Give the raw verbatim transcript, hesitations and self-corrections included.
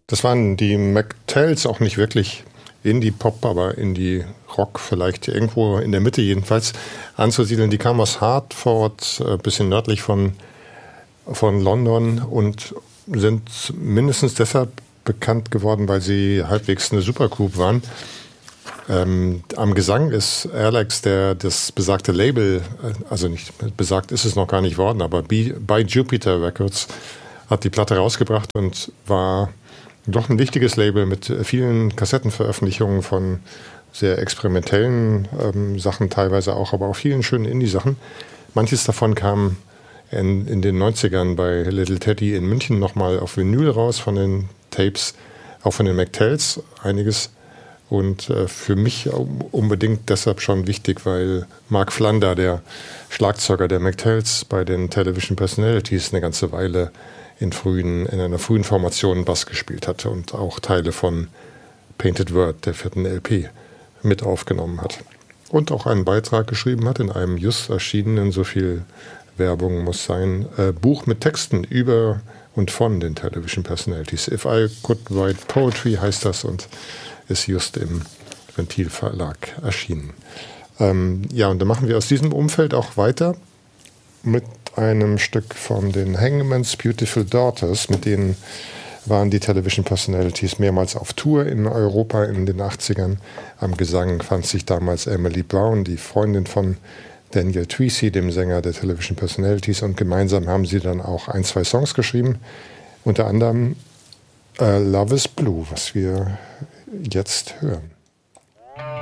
Das waren die McTells, auch nicht wirklich Indie-Pop, aber Indie-Rock vielleicht irgendwo in der Mitte jedenfalls anzusiedeln. Die kamen aus Hartford, ein bisschen nördlich von, von London und sind mindestens deshalb bekannt geworden, weil sie halbwegs eine Supergroup waren. Ähm, am Gesang ist Alex, der das besagte Label, also nicht besagt ist es noch gar nicht worden, aber bei Jupiter Records hat die Platte rausgebracht und war doch ein wichtiges Label mit vielen Kassettenveröffentlichungen von sehr experimentellen ähm, Sachen teilweise auch, aber auch vielen schönen Indie-Sachen. Manches davon kam in, in den neunzigern bei Little Teddy in München nochmal auf Vinyl raus von den Tapes, auch von den McTells einiges. Und äh, für mich unbedingt deshalb schon wichtig, weil Mark Flander, der Schlagzeuger der McTells bei den Television Personalities, eine ganze Weile in, frühen, in einer frühen Formation Bass gespielt hatte und auch Teile von Painted Word, der vierten L P, mit aufgenommen hat. Und auch einen Beitrag geschrieben hat in einem just erschienenen, so viel Werbung muss sein, äh, Buch mit Texten über und von den Television Personalities. If I Could Write Poetry heißt das und ist just im Ventil Verlag erschienen. Ähm, ja, und dann machen wir aus diesem Umfeld auch weiter mit einem Stück von den Hangman's Beautiful Daughters. Mit denen waren die Television Personalities mehrmals auf Tour in Europa in den achtzigern. Am Gesang fand sich damals Emily Brown, die Freundin von Daniel Tweesey, dem Sänger der Television Personalities. Und gemeinsam haben sie dann auch ein, zwei Songs geschrieben. Unter anderem äh, Love is Blue, was wir jetzt hören.